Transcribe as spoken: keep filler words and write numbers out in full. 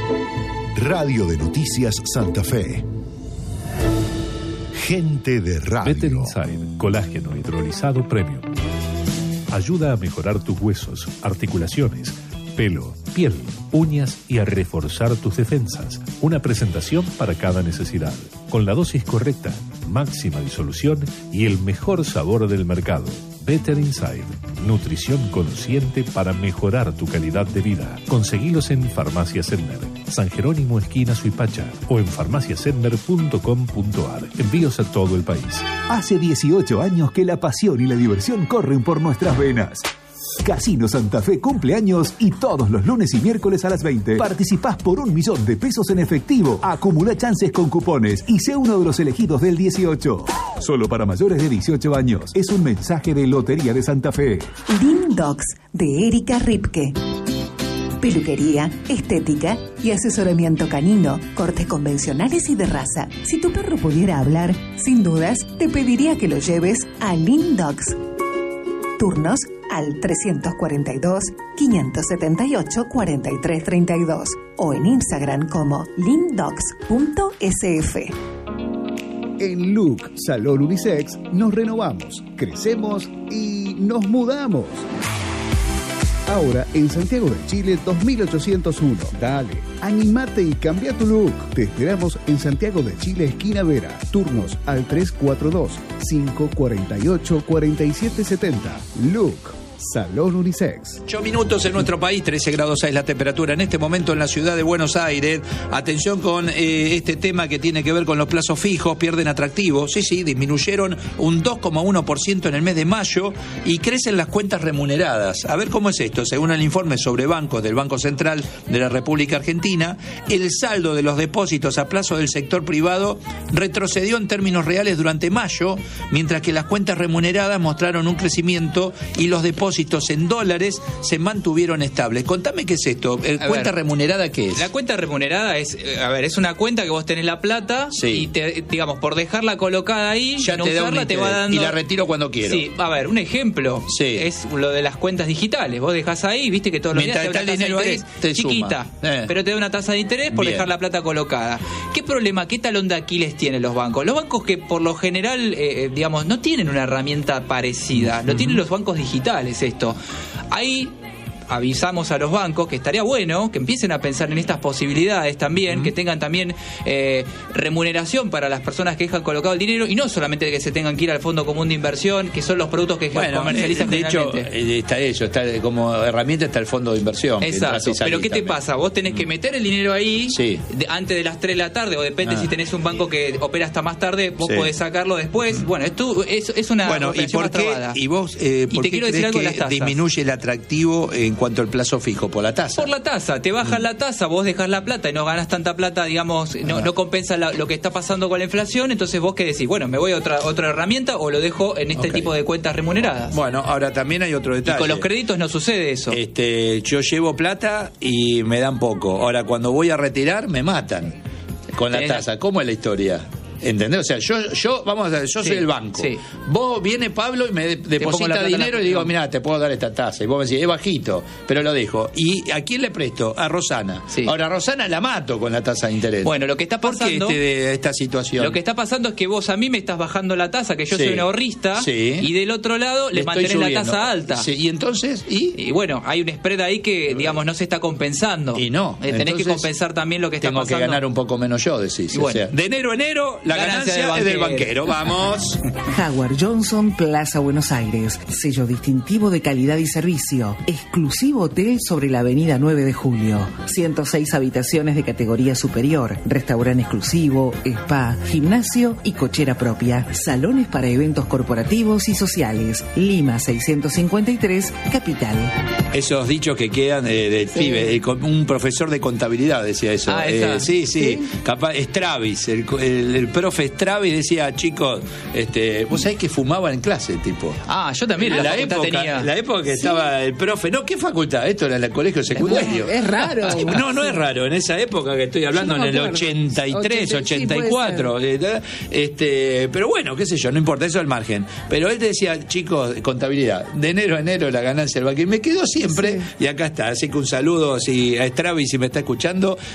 Radio de Noticias Santa Fe. Gente de radio. Better Inside, colágeno hidrolizado premium. Ayuda a mejorar tus huesos, articulaciones, pelo, piel, uñas y a reforzar tus defensas. Una presentación para cada necesidad. Con la dosis correcta, máxima disolución y el mejor sabor del mercado. Better Inside. Nutrición consciente para mejorar tu calidad de vida. Conseguilos en Farmacia Sedmer, San Jerónimo esquina Suipacha o en farmacia sedmer punto com punto a r. Envíos a todo el país. Hace dieciocho años que la pasión y la diversión corren por nuestras venas. Casino Santa Fe cumple años y todos los lunes y miércoles a las veinte participás por un millón de pesos en efectivo. Acumula chances con cupones y sé uno de los elegidos del dieciocho. Solo para mayores de dieciocho años. Es un mensaje de Lotería de Santa Fe. Lindox de Erika Ripke. Peluquería, estética y asesoramiento canino, cortes convencionales y de raza. Si tu perro pudiera hablar, sin dudas, te pediría que lo lleves a Lindox. Turnos al trescientos cuarenta y dos, quinientos setenta y ocho, cuarenta y tres treinta y dos o en Instagram como lindox punto s f. En Look Salón Unisex nos renovamos, crecemos y nos mudamos. Ahora en Santiago de Chile dos mil ochocientos uno. Dale, animate y cambia tu look. Te esperamos en Santiago de Chile, esquina Vera. Turnos al tres cuatro dos, cinco cuatro ocho, cuatro siete siete cero. Look Salón Unisex. ocho minutos en nuestro país, trece grados es la temperatura en este momento en la ciudad de Buenos Aires. Atención con eh, este tema que tiene que ver con los plazos fijos, pierden atractivo. Sí, sí, disminuyeron un dos coma uno por ciento en el mes de mayo y crecen las cuentas remuneradas. A ver cómo es esto. Según el informe sobre bancos del Banco Central de la República Argentina, el saldo de los depósitos a plazo del sector privado retrocedió en términos reales durante mayo, mientras que las cuentas remuneradas mostraron un crecimiento y los depósitos en dólares se mantuvieron estables. Contame qué es esto. ¿Cuenta ver, remunerada qué es? La cuenta remunerada es, a ver, es una cuenta que vos tenés la plata sí. y te, digamos, por dejarla colocada ahí, ya no te usarla, da te va dando. Y la retiro cuando quiero. Sí, a ver, un ejemplo sí. es lo de las cuentas digitales. Vos dejás ahí, viste que todos los Mientras días te da el dinero de ahí te chiquita, eh. pero te da una tasa de interés por Bien. dejar la plata colocada. ¿Qué problema, qué talón de Aquiles tienen los bancos? Los bancos que por lo general, eh, digamos, no tienen una herramienta parecida, uh-huh. lo tienen los bancos digitales esto. Ahí avisamos a los bancos que estaría bueno que empiecen a pensar en estas posibilidades también, uh-huh. que tengan también eh, remuneración para las personas que dejan colocado el dinero y no solamente que se tengan que ir al Fondo Común de Inversión, que son los productos que bueno, comercializan de hecho, está eso, está como herramienta está el Fondo de Inversión. Exacto, pero ¿qué te también. pasa? Vos tenés que meter el dinero ahí sí. de, antes de las tres de la tarde, o depende ah. si tenés un banco que opera hasta más tarde, vos sí. podés sacarlo después. Bueno, esto es, es una bueno, ¿y por qué? ¿Y vos eh, por y te qué quiero decir algo que de las tasas. Disminuye el atractivo en cuanto al plazo fijo? ¿Por la tasa? Por la tasa, te bajan mm. la tasa, vos dejás la plata y no ganás tanta plata, digamos, no, no compensa la, lo que está pasando con la inflación, entonces vos qué decís, bueno, me voy a otra otra herramienta o lo dejo en este okay. tipo de cuentas remuneradas. Bueno, ahora también hay otro detalle. Y con los créditos no sucede eso. Este, yo llevo plata y me dan poco. Ahora, cuando voy a retirar, me matan con la tasa. ¿Cómo es la historia? ¿Entendés? O sea, yo, yo vamos a ver, yo sí, soy el banco. Sí. Vos viene Pablo y me de, deposita dinero y digo, mirá, te puedo dar esta tasa. Y vos me decís, es bajito, pero lo dejo. ¿Y a quién le presto? A Rosana. Sí. Ahora, a Rosana la mato con la tasa de interés. Bueno, lo que está pasando. ¿Por qué este, esta situación? Lo que está pasando es que vos a mí me estás bajando la tasa, que yo sí. soy un ahorrista. Sí. Y del otro lado le, le mantenés la tasa alta. Sí. Y entonces, ¿y? Y bueno, hay un spread ahí que, digamos, no se está compensando. Y no. Eh, tenés que compensar también lo que está tengo pasando. Tengo que ganar un poco menos yo, decís. Bueno, o sea, de enero a enero, la ganancia, ganancia de del banquero, vamos. Howard Johnson, Plaza Buenos Aires. Sello distintivo de calidad y servicio. Exclusivo hotel sobre la avenida nueve de julio. ciento seis habitaciones de categoría superior. Restaurante exclusivo, spa, gimnasio y cochera propia. Salones para eventos corporativos y sociales. Lima seiscientos cincuenta y tres, Capital. Esos dichos que quedan eh, del sí. pibe. Eh, un profesor de contabilidad decía eso. Ah, eh, sí, sí, sí. Capaz, Stravis, el, el, el profe Stravis decía, chicos, este, vos sabés que fumaba en clase, tipo. Ah, yo también en la, la época tenía. La época que sí. estaba el profe, no, ¿qué facultad? Esto era en el colegio secundario. Es raro. No, no es raro, en esa época que estoy hablando, no en el ochenta y tres, ochenta y cuatro, sí, este, pero bueno, qué sé yo, no importa, eso al margen. Pero él te decía, chicos, contabilidad, de enero a enero la ganancia del banco, y me quedó siempre, sí. y acá está, así que un saludo si a Stravis si me está escuchando.